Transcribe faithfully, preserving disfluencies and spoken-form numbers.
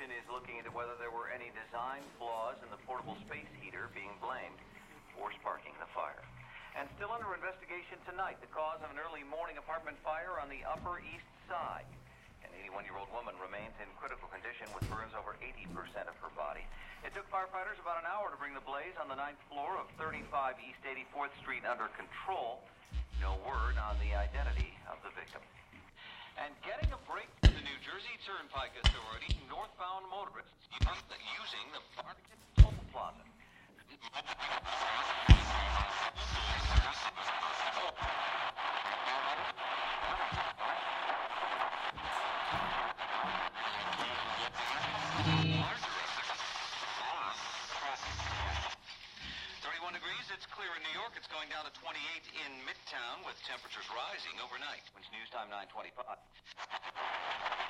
investigation is looking into whether there were any design flaws in the portable space heater being blamed for sparking the fire. And still under investigation tonight, the cause of an early morning apartment fire on the Upper East Side. An eighty-one-year-old woman remains in critical condition with burns over eighty percent of her body. It took firefighters about an hour to bring the blaze on the ninth floor of thirty-five East eighty-fourth Street under control. No word on the identity of the victim. And getting a break from the New Jersey Turnpike Authority, northbound motorists using the Barnegat Toll Plaza. thirty-one degrees, it's clear in New York. It's going down to twenty-eight in Midtown with temperatures rising overnight. It's news time nine twenty-five.